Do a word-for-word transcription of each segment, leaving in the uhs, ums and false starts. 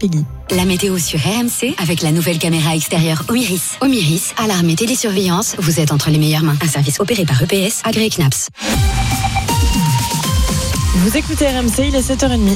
Peggy. La météo sur R M C avec la nouvelle caméra extérieure Omiris. Omiris, alarme et télésurveillance, vous êtes entre les meilleures mains. Un service opéré par E P S, agréé C N A P S. Vous écoutez R M C, il est sept heures trente.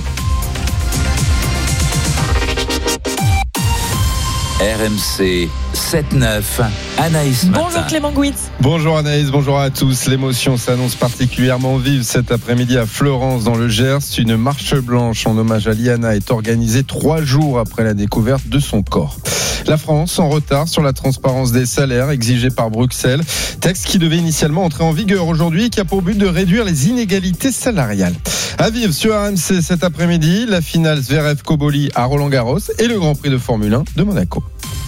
R M C sept neuf, Anaïs Matin. Bonjour Clément Gouitz. Bonjour Anaïs, bonjour à tous. L'émotion s'annonce particulièrement vive cet après-midi à Fleurance dans le Gers. Une marche blanche en hommage à Liana est organisée trois jours après la découverte de son corps. La France en retard sur la transparence des salaires exigée par Bruxelles. Texte qui devait initialement entrer en vigueur aujourd'hui et qui a pour but de réduire les inégalités salariales. À vivre sur R M C cet après-midi, la finale Zverev-Koboli à Roland-Garros et le Grand Prix de Formule un de Monaco.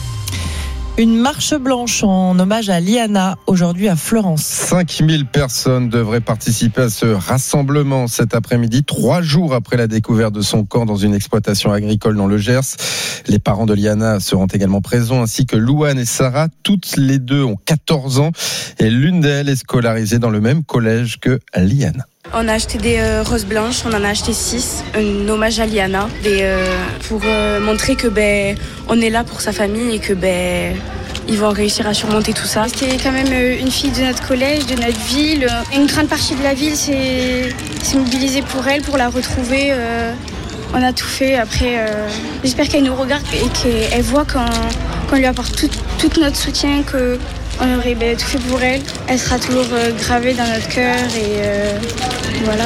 Une marche blanche en hommage à Liana, aujourd'hui à Fleurance. cinq mille personnes devraient participer à ce rassemblement cet après-midi, trois jours après la découverte de son corps dans une exploitation agricole dans le Gers. Les parents de Liana seront également présents, ainsi que Louane et Sarah. Toutes les deux ont quatorze ans et l'une d'elles est scolarisée dans le même collège que Liana. On a acheté des euh, roses blanches, on en a acheté six, un hommage à Liana, des, euh, pour euh, montrer que ben on est là pour sa famille et que ben ils vont réussir à surmonter tout ça. C'était quand même une fille de notre collège, de notre ville. Une grande partie de la ville s'est, s'est mobilisée pour elle, pour la retrouver. Euh, on a tout fait. Après, euh, j'espère qu'elle nous regarde et qu'elle voit qu'on, qu'on lui apporte tout, tout notre soutien, que on aurait ben, tout fait pour elle. Elle sera toujours euh, gravée dans notre cœur et euh, voilà.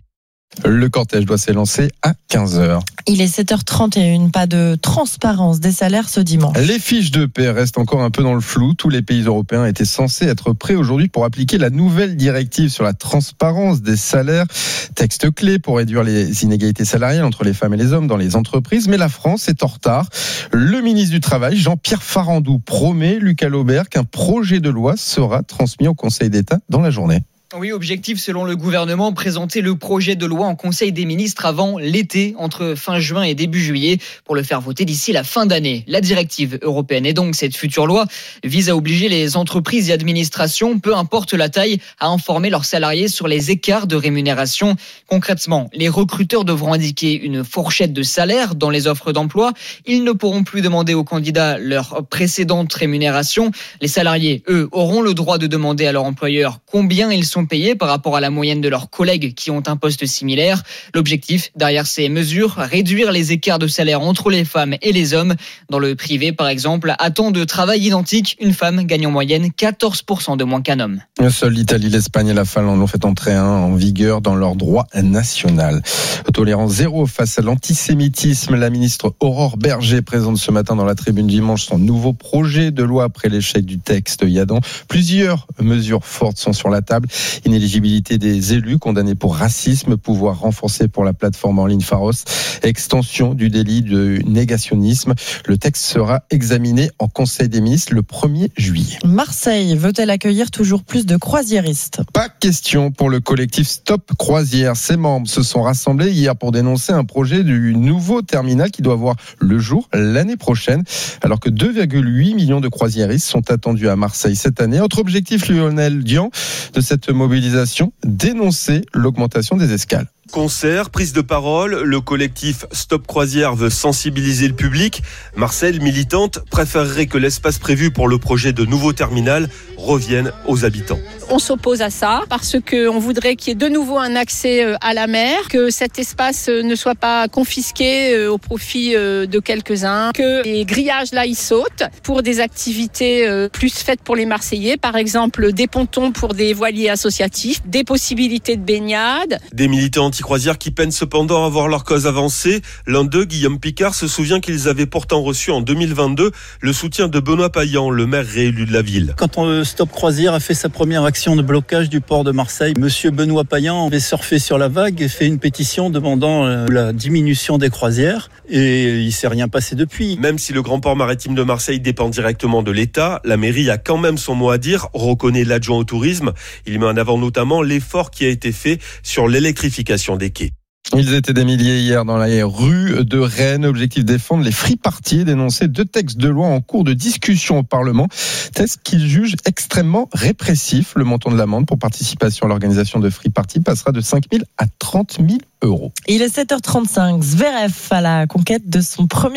Le cortège doit s'élancer à quinze heures. Il est sept heures trente et une, pas de transparence des salaires ce dimanche. Les fiches de paie restent encore un peu dans le flou. Tous les pays européens étaient censés être prêts aujourd'hui pour appliquer la nouvelle directive sur la transparence des salaires. Texte clé pour réduire les inégalités salariales entre les femmes et les hommes dans les entreprises. Mais la France est en retard. Le ministre du Travail, Jean-Pierre Farandou, promet, Lucas Laubert, qu'un projet de loi sera transmis au Conseil d'État dans la journée. Oui, objectif selon le gouvernement, présenter le projet de loi en Conseil des ministres avant l'été, entre fin juin et début juillet, pour le faire voter d'ici la fin d'année. La directive européenne et donc cette future loi vise à obliger les entreprises et administrations, peu importe la taille, à informer leurs salariés sur les écarts de rémunération. Concrètement, les recruteurs devront indiquer une fourchette de salaire dans les offres d'emploi. Ils ne pourront plus demander aux candidats leur précédente rémunération. Les salariés, eux, auront le droit de demander à leur employeur combien ils sont payés par rapport à la moyenne de leurs collègues qui ont un poste similaire. L'objectif derrière ces mesures, réduire les écarts de salaire entre les femmes et les hommes. Dans le privé, par exemple, à temps de travail identique, une femme gagne en moyenne quatorze pour cent de moins qu'un homme. Seule l'Italie, l'Espagne et la Finlande ont fait entrer un en vigueur dans leur droit national. Tolérance zéro face à l'antisémitisme. La ministre Aurore Berger présente ce matin dans la Tribune Dimanche son nouveau projet de loi après l'échec du texte Yadan. Plusieurs mesures fortes sont sur la table. Inéligibilité des élus condamnés pour racisme, pouvoir renforcé pour la plateforme en ligne Pharos, extension du délit de négationnisme. Le texte sera examiné en Conseil des ministres le premier juillet. Marseille veut-elle accueillir toujours plus de croisiéristes ? Pas question pour le collectif Stop Croisière. Ses membres se sont rassemblés hier pour dénoncer un projet du nouveau terminal qui doit voir le jour l'année prochaine, alors que deux virgule huit millions de croisiéristes sont attendus à Marseille cette année. Autre objectif, Lionel Dian, de cette mobilisation, dénoncer l'augmentation des escales. Concert, prise de parole, le collectif Stop Croisière veut sensibiliser le public. Marcel, militante, préférerait que l'espace prévu pour le projet de nouveau terminal revienne aux habitants. On s'oppose à ça parce qu'on voudrait qu'il y ait de nouveau un accès à la mer, que cet espace ne soit pas confisqué au profit de quelques-uns, que les grillages là ils sautent pour des activités plus faites pour les Marseillais, par exemple des pontons pour des voiliers associatifs, des possibilités de baignade. Des militants anti-croisières qui peinent cependant à voir leur cause avancer. L'un d'eux, Guillaume Picard, se souvient qu'ils avaient pourtant reçu en deux mille vingt-deux le soutien de Benoît Payan, le maire réélu de la ville. Quand on, Stop Croisière a fait sa première action de blocage du port de Marseille, Monsieur Benoît Payan avait surfé sur la vague et fait une pétition demandant la diminution des croisières et il ne s'est rien passé depuis. Même si le grand port maritime de Marseille dépend directement de l'État, la mairie a quand même son mot à dire, reconnaît l'adjoint au tourisme. Il met en avant notamment l'effort qui a été fait sur l'électrification des quais. Ils étaient des milliers hier dans les rues de Rennes. Objectif défendre les free parties et dénoncer deux textes de loi en cours de discussion au Parlement. Texte qu'ils jugent extrêmement répressif. Le montant de l'amende pour participation à l'organisation de free parties passera de cinq mille à trente mille euros. Il est sept heures trente-cinq. Zverev à la conquête de son premier